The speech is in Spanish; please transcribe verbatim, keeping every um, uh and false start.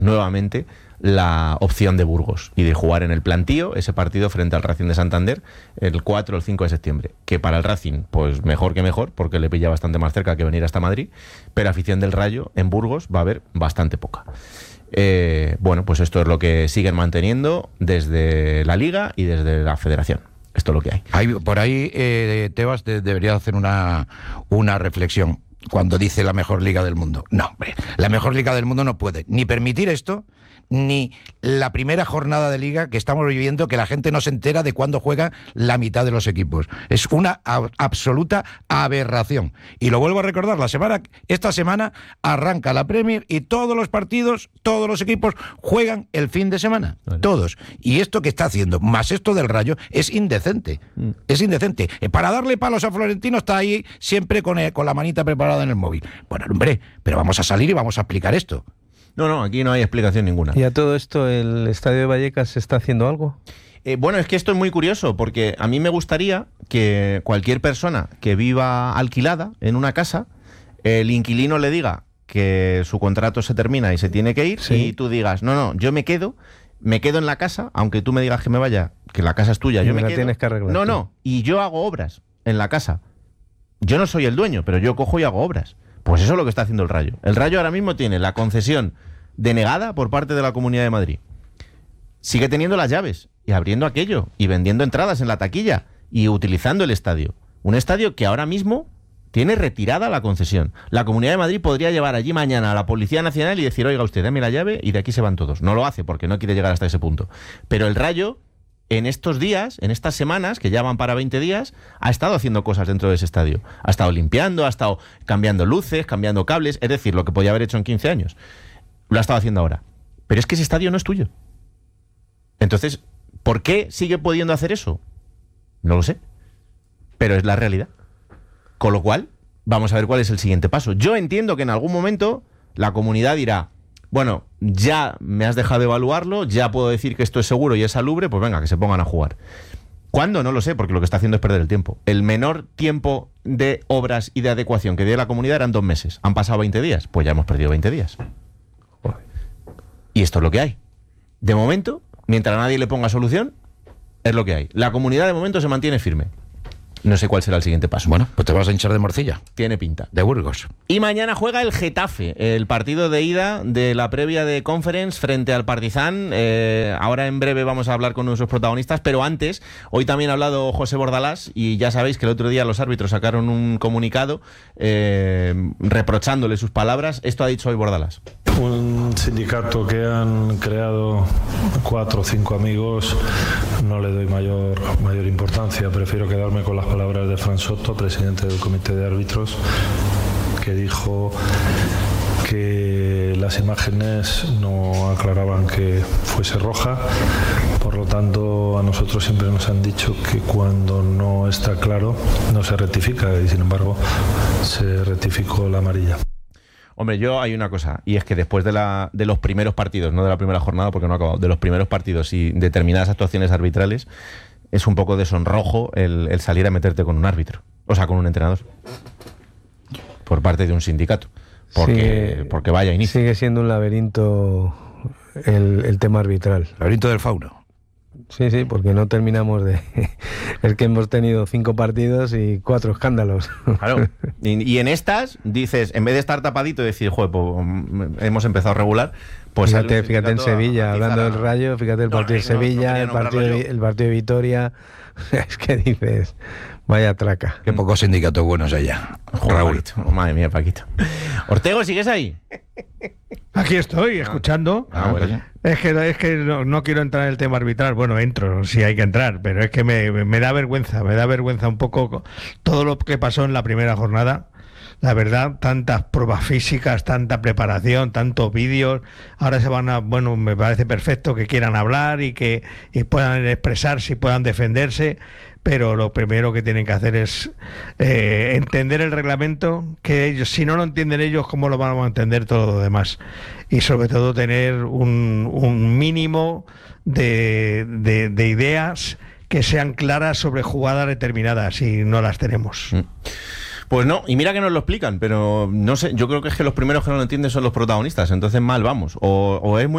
nuevamente la opción de Burgos y de jugar en el Plantío ese partido frente al Racing de Santander el cuatro o el cinco de septiembre, que para el Racing pues mejor que mejor, porque le pilla bastante más cerca que venir hasta Madrid, pero afición del Rayo en Burgos va a haber bastante poca. Eh, bueno, pues esto es lo que siguen manteniendo desde la Liga y desde la Federación. Esto es lo que hay. hay por ahí, eh, Tebas, de, debería hacer una, una reflexión cuando dice la mejor liga del mundo. No, hombre, la mejor liga del mundo no puede ni permitir esto, ni la primera jornada de liga que estamos viviendo, que la gente no se entera de cuándo juega la mitad de los equipos. Es una a- absoluta aberración. Y lo vuelvo a recordar, la semana, esta semana arranca la Premier y todos los partidos, todos los equipos juegan el fin de semana. Vale. Todos. Y esto que está haciendo, más esto del Rayo, es indecente. Mm. Es indecente. Eh, para darle palos a Florentino está ahí siempre con, eh, con la manita preparada en el móvil. Bueno, hombre, pero vamos a salir y vamos a aplicar esto. No, no, aquí no hay explicación ninguna. ¿Y a todo esto el Estadio de Vallecas está haciendo algo? Eh, bueno, es que esto es muy curioso, porque a mí me gustaría que cualquier persona que viva alquilada en una casa, el inquilino le diga que su contrato se termina y se tiene que ir, sí. Y tú digas, no, no, yo me quedo, me quedo en la casa, aunque tú me digas que me vaya, que la casa es tuya, y yo me me la quedo. Tienes que arreglar. No, no, y yo hago obras en la casa. Yo no soy el dueño, pero yo cojo y hago obras. Pues eso es lo que está haciendo el Rayo. El Rayo ahora mismo tiene la concesión denegada por parte de la Comunidad de Madrid. Sigue teniendo las llaves y abriendo aquello y vendiendo entradas en la taquilla y utilizando el estadio. Un estadio que ahora mismo tiene retirada la concesión. La Comunidad de Madrid podría llevar allí mañana a la Policía Nacional y decir, oiga usted, dame la llave y de aquí se van todos. No lo hace porque no quiere llegar hasta ese punto. Pero el Rayo, en estos días, en estas semanas, que ya van para veinte días, ha estado haciendo cosas dentro de ese estadio. Ha estado limpiando, ha estado cambiando luces, cambiando cables, es decir, lo que podía haber hecho en quince años. Lo ha estado haciendo ahora. Pero es que ese estadio no es tuyo. Entonces, ¿por qué sigue pudiendo hacer eso? No lo sé. Pero es la realidad. Con lo cual, vamos a ver cuál es el siguiente paso. Yo entiendo que en algún momento la comunidad dirá, bueno, ya me has dejado de evaluarlo, ya puedo decir que esto es seguro y es salubre, pues venga, que se pongan a jugar. ¿Cuándo? No lo sé, porque lo que está haciendo es perder el tiempo. El menor tiempo de obras y de adecuación que dio la comunidad eran dos meses. Han pasado veinte días, pues ya hemos perdido veinte días. Y esto es lo que hay. De momento, mientras nadie le ponga solución, es lo que hay. La comunidad de momento se mantiene firme. No sé cuál será el siguiente paso. Bueno, pues te vas a hinchar de morcilla. Tiene pinta. De Burgos. Y mañana juega el Getafe, el partido de ida de la previa de Conference frente al Partizan. Eh, ahora en breve vamos a hablar con nuestros protagonistas, pero antes, hoy también ha hablado José Bordalás y ya sabéis que el otro día los árbitros sacaron un comunicado eh, reprochándole sus palabras. Esto ha dicho hoy Bordalás. Un sindicato que han creado cuatro o cinco amigos, no le doy mayor, mayor importancia, prefiero quedarme con las palabras de Fran Soto, presidente del comité de árbitros, que dijo que las imágenes no aclaraban que fuese roja, por lo tanto a nosotros siempre nos han dicho que cuando no está claro no se rectifica y sin embargo se rectificó la amarilla. Hombre, yo hay una cosa, y es que después de, la, de los primeros partidos, no de la primera jornada porque no ha acabado, de los primeros partidos y determinadas actuaciones arbitrales, es un poco de sonrojo el, el salir a meterte con un árbitro, o sea, con un entrenador, por parte de un sindicato, porque, sí, porque vaya inicio. Sigue siendo un laberinto el, el tema arbitral. Laberinto del fauno. Sí, sí, porque no terminamos de... Es que hemos tenido cinco partidos y cuatro escándalos. Claro. Y, y en estas, dices, en vez de estar tapadito y decir, joder, pues, hemos empezado a regular, pues... Fíjate, fíjate en Sevilla, hablando del Rayo, fíjate el partido de Sevilla, el partido de, el partido de Vitoria... Es que dices, vaya traca. Qué pocos sindicatos buenos allá. Raúl. Oh, madre mía, Paquito. Ortego, ¿sigues ahí? Aquí estoy, escuchando. Ah, bueno. Es que, es que no, no quiero entrar en el tema arbitral. Bueno, entro, sí hay que entrar, pero es que me, me da vergüenza, me da vergüenza un poco todo lo que pasó en la primera jornada. La verdad, tantas pruebas físicas, tanta preparación, tantos vídeos. Ahora se van a, bueno, me parece perfecto que quieran hablar y que y puedan expresarse y puedan defenderse, pero lo primero que tienen que hacer es eh, entender el reglamento, que ellos, si no lo entienden ellos, ¿cómo lo vamos a entender todo lo demás? Y sobre todo tener un, un mínimo de, de, de ideas que sean claras sobre jugadas determinadas, y no las tenemos. Mm. Pues no, y mira que nos lo explican, pero no sé, yo creo que es que los primeros que no lo entienden son los protagonistas, entonces mal vamos, o, o es muy